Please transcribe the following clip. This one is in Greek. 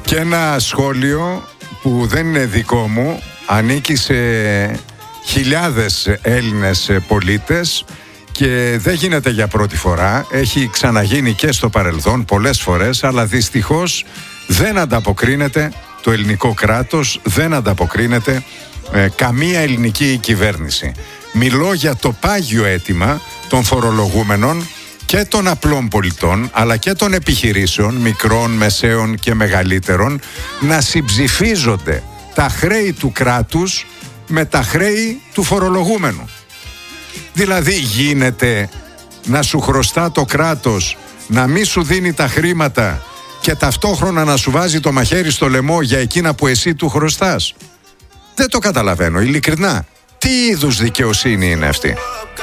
Και ένα σχόλιο που δεν είναι δικό μου, ανήκει σε χιλιάδες Έλληνες πολίτες και δεν γίνεται για πρώτη φορά. Έχει ξαναγίνει και στο παρελθόν πολλές φορές, αλλά δυστυχώς δεν ανταποκρίνεται το ελληνικό κράτος, δεν ανταποκρίνεται καμία ελληνική κυβέρνηση. Μιλώ για το πάγιο αίτημα των φορολογούμενων και των απλών πολιτών, αλλά και των επιχειρήσεων, μικρών, μεσαίων και μεγαλύτερων, να συμψηφίζονται τα χρέη του κράτους με τα χρέη του φορολογούμενου. Δηλαδή γίνεται να σου χρωστά το κράτος, να μη σου δίνει τα χρήματα και ταυτόχρονα να σου βάζει το μαχαίρι στο λαιμό για εκείνα που εσύ του χρωστάς? Δεν το καταλαβαίνω, ειλικρινά. Τι είδους δικαιοσύνη είναι αυτή?